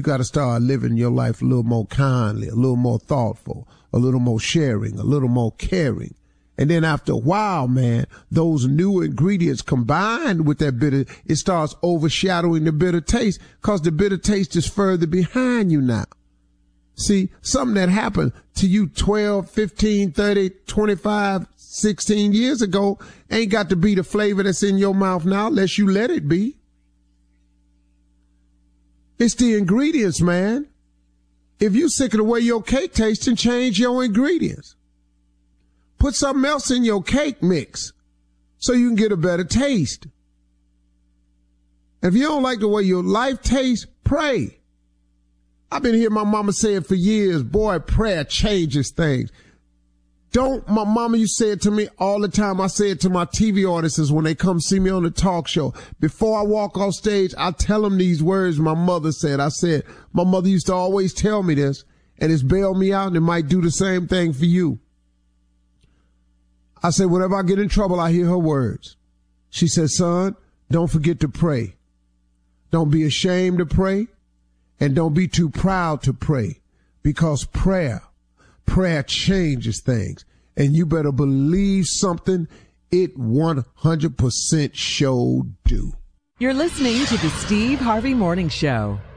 got to start living your life a little more kindly, a little more thoughtful, a little more sharing, a little more caring. And then after a while, man, those new ingredients combined with that bitter, it starts overshadowing the bitter taste because the bitter taste is further behind you now. See, something that happened to you 12, 15, 30, 25, 16 years ago ain't got to be the flavor that's in your mouth now unless you let it be. It's the ingredients, man. If you sick of the way your cake tastes, then change your ingredients. Put something else in your cake mix so you can get a better taste. If you don't like the way your life tastes, pray. I've been hearing my mama say it for years. Boy, prayer changes things. My mama used to say it to me all the time. I say it to my TV audiences when they come see me on the talk show. Before I walk off stage, I tell them these words my mother said. My mother used to always tell me this, and it's bailed me out, and it might do the same thing for you. I said, whenever I get in trouble, I hear her words. She said, son, don't forget to pray. Don't be ashamed to pray, and don't be too proud to pray, because prayer changes things. And you better believe something, it 100% sure do. You're listening to the Steve Harvey Morning Show.